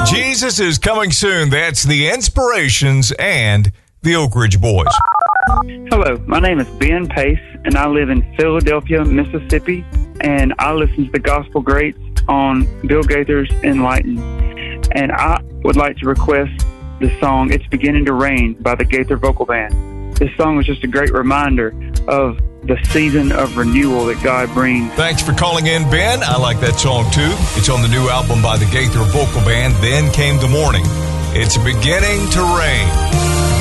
Jesus is coming soon. That's the Inspirations and the Oak Ridge Boys. Hello, my name is Ben Pace, and I live in Philadelphia, Mississippi, and I listen to the Gospel Greats on Bill Gaither's Enlighten. And I would like to request the song It's Beginning to Rain by the Gaither Vocal Band. This song was just a great reminder of the season of renewal that God brings. Thanks for calling in, Ben. I like that song, too. It's on the new album by the Gaither Vocal Band, Then Came the Morning. It's beginning to rain.